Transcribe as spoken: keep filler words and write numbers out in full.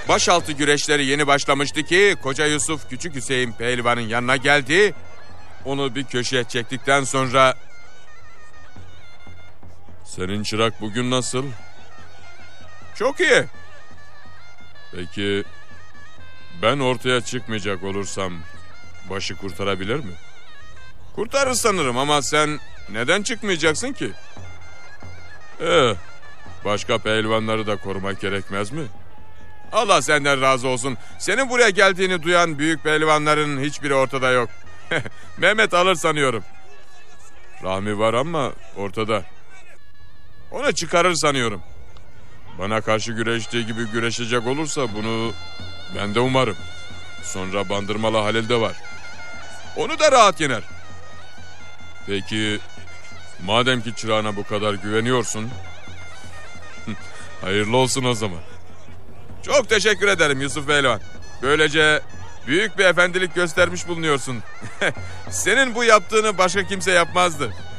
Başaltı güreşleri yeni başlamıştı ki Koca Yusuf Küçük Hüseyin pehlivanın yanına geldi. Onu bir köşeye çektikten sonra... Senin çırak bugün nasıl? Çok iyi. Peki ben ortaya çıkmayacak olursam başı kurtarabilir mi? Kurtarır sanırım ama sen neden çıkmayacaksın ki? Eh, başka pehlivanları da korumak gerekmez mi? Allah senden razı olsun. Senin buraya geldiğini duyan büyük pehlivanların hiçbiri ortada yok. Mehmet alır sanıyorum. Rahmi var ama ortada. Onu çıkarır sanıyorum. Bana karşı güreştiği gibi güreşecek olursa bunu ben de umarım. Sonra Bandırmalı Halil de var. Onu da rahat yener. Peki madem ki çırağına bu kadar güveniyorsun, hayırlı olsun o zaman. Çok teşekkür ederim Yusuf Pehlivan. Böylece büyük bir efendilik göstermiş bulunuyorsun. Senin bu yaptığını başka kimse yapmazdı.